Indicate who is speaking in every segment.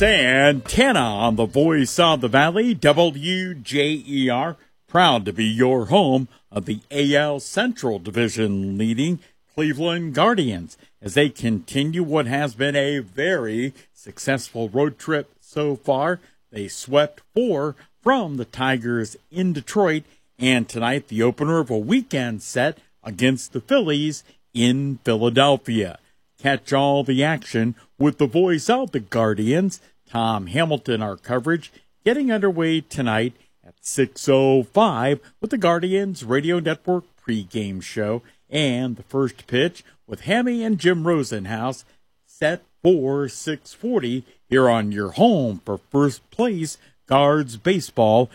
Speaker 1: Santana on the Voice of the Valley, WJER, proud to be your home of the AL Central Division leading Cleveland Guardians as they continue what has been a very successful road trip so far. They swept 4 from the Tigers in Detroit, and tonight the opener of a weekend set against the Phillies in Philadelphia. Catch all the action with the voice of the Guardians, Tom Hamilton, our coverage, getting underway tonight at 6:05 with the Guardians Radio Network pregame show, and the first pitch with Hammy and Jim Rosenhaus set for 6:40 here on your home for first place Guards Baseball,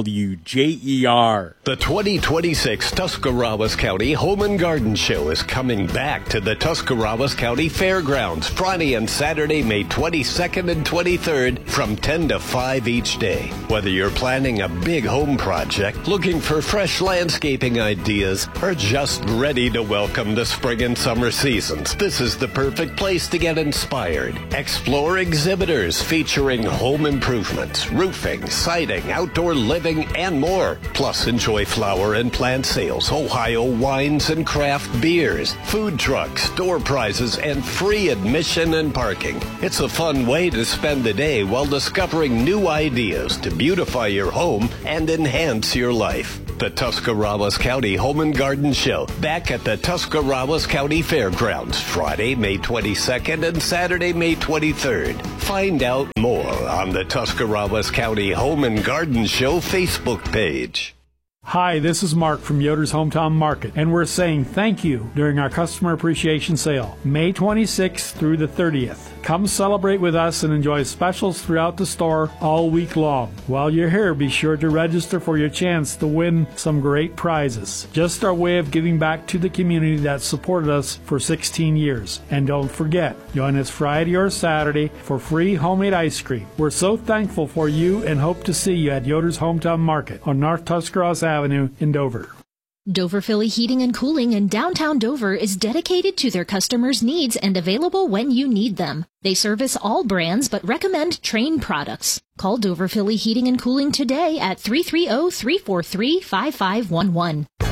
Speaker 1: WJER.
Speaker 2: The 2026 Tuscarawas County Home and Garden Show is coming back to the Tuscarawas County Fairgrounds Friday and Saturday, May 22nd and 23rd from 10 to 5 each day. Whether you're planning a big home project, looking for fresh landscaping ideas, or just ready to welcome the spring and summer seasons, this is the perfect place to get inspired. Explore exhibitors featuring home improvements, roofing, siding, outdoor living, and more. Plus, enjoy flower and plant sales, Ohio wines and craft beers, food trucks, door prizes, and free admission and parking. It's a fun way to spend the day while discovering new ideas to beautify your home and enhance your life. The Tuscarawas County Home and Garden Show, back at the Tuscarawas County Fairgrounds, Friday, May 22nd and Saturday, May 23rd. Find out more on the Tuscarawas County Home and Garden Show Facebook page.
Speaker 3: Hi, this is Mark from Yoder's Hometown Market, and we're saying thank you during our Customer Appreciation Sale, May 26th through the 30th. Come celebrate with us and enjoy specials throughout the store all week long. While you're here, be sure to register for your chance to win some great prizes. Just our way of giving back to the community that supported us for 16 years. And don't forget, join us Friday or Saturday for free homemade ice cream. We're so thankful for you and hope to see you at Yoder's Hometown Market on North Tuscarawas Avenue in Dover.
Speaker 4: Dover Philly Heating and Cooling in downtown Dover is dedicated to their customers' needs and available when you need them. They service all brands but recommend Trane products. Call Dover Philly Heating and Cooling today at 330-343-5511.